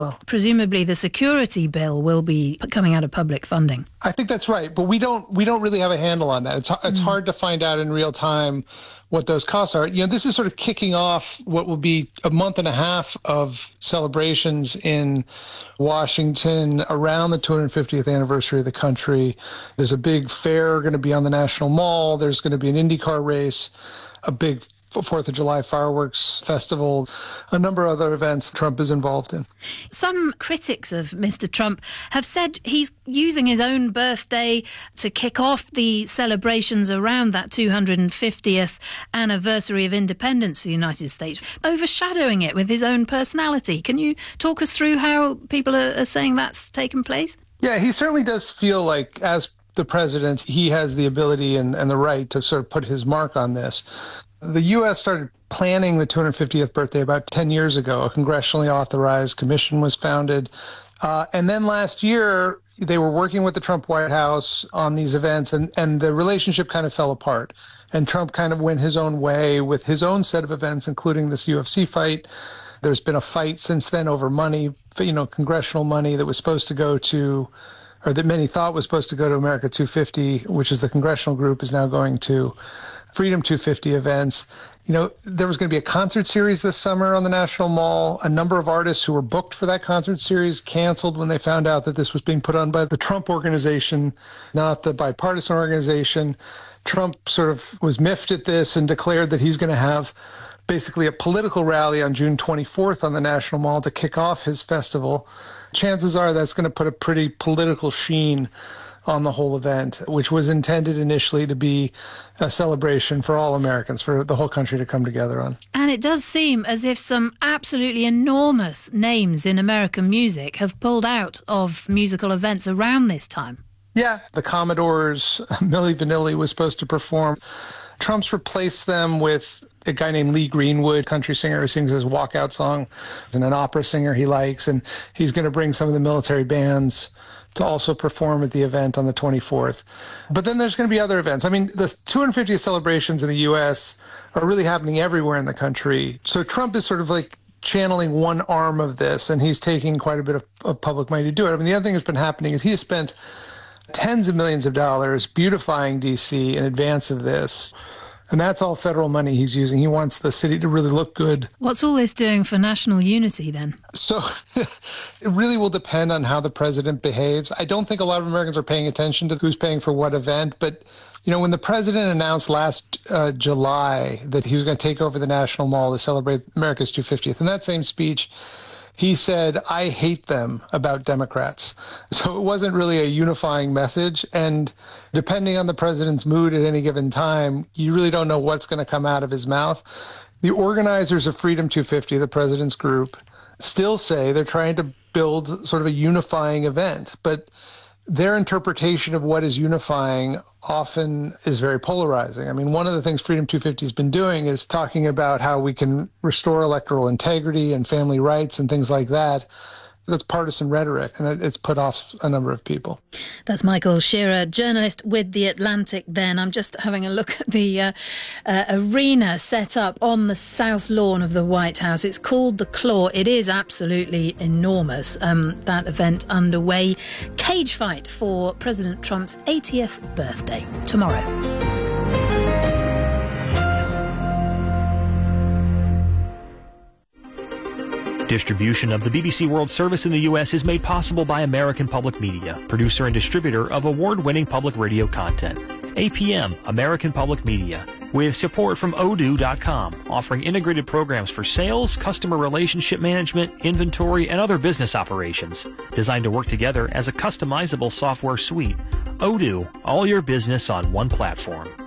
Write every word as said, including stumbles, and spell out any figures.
well. Presumably the security bill will be coming out of public funding. I think that's right, but we don't we don't really have a handle on that. It's it's mm. hard to find out in real time what those costs are. You know, this is sort of kicking off what will be a month and a half of celebrations in Washington around the two hundred fiftieth anniversary of the country. There's a big fair going to be on the National Mall. There's going to be an IndyCar race, a big Fourth of July fireworks festival, a number of other events Trump is involved in. Some critics of Mister Trump have said he's using his own birthday to kick off the celebrations around that two hundred fiftieth anniversary of independence for the United States, overshadowing it with his own personality. Can you talk us through how people are, are saying that's taken place? Yeah, he certainly does feel like, as the president, he has the ability and, and the right to sort of put his mark on this. The U S started planning the two hundred fiftieth birthday about ten years ago. A congressionally authorized commission was founded. Uh, and then last year, they were working with the Trump White House on these events, and, and the relationship kind of fell apart. And Trump kind of went his own way with his own set of events, including this U F C fight. There's been a fight since then over money, you know, congressional money that was supposed to go to, or that many thought was supposed to go to America two fifty, which is the congressional group, is now going to Freedom two fifty events. You know, there was going to be a concert series this summer on the National Mall. A number of artists who were booked for that concert series canceled when they found out that this was being put on by the Trump organization, not the bipartisan organization. Trump sort of was miffed at this and declared that he's going to have basically a political rally on June twenty-fourth on the National Mall to kick off his festival. Chances are that's going to put a pretty political sheen on the whole event, which was intended initially to be a celebration for all Americans, for the whole country to come together on. And it does seem as if some absolutely enormous names in American music have pulled out of musical events around this time. Yeah, the Commodores, Milli Vanilli was supposed to perform. Trump's replaced them with a guy named Lee Greenwood, country singer who sings his walkout song, and an opera singer he likes, and he's going to bring some of the military bands to also perform at the event on the twenty-fourth. But then there's going to be other events. I mean, the two hundred fiftieth celebrations in the U S are really happening everywhere in the country. So Trump is sort of like channeling one arm of this, and he's taking quite a bit of, of public money to do it. I mean, the other thing that's been happening is he has spent tens of millions of dollars beautifying D C in advance of this. And that's all federal money he's using. He wants the city to really look good. What's all this doing for national unity then? So it really will depend on how the president behaves. I don't think a lot of Americans are paying attention to who's paying for what event. But, you know, when the president announced last uh, July that he was going to take over the National Mall to celebrate America's two hundred fiftieth, in that same speech, he said, "I hate them," about Democrats. So it wasn't really a unifying message. And depending on the president's mood at any given time, you really don't know what's going to come out of his mouth. The organizers of Freedom two fifty, the president's group, still say they're trying to build sort of a unifying event. But their interpretation of what is unifying often is very polarizing. I mean, one of the things Freedom two fifty has been doing is talking about how we can restore electoral integrity and family rights and things like that. That's partisan rhetoric, and it's put off a number of people. That's Michael Shearer, journalist with The Atlantic then. I'm just having a look at the uh, uh, arena set up on the south lawn of the White House. It's called The Claw. It is absolutely enormous. Um, that event underway. Cage fight for President Trump's eightieth birthday tomorrow. Distribution of the B B C World Service in the U S is made possible by American Public Media, producer and distributor of award-winning public radio content. A P M, American Public Media, with support from Odoo dot com, offering integrated programs for sales, customer relationship management, inventory, and other business operations. Designed to work together as a customizable software suite. Odoo, all your business on one platform.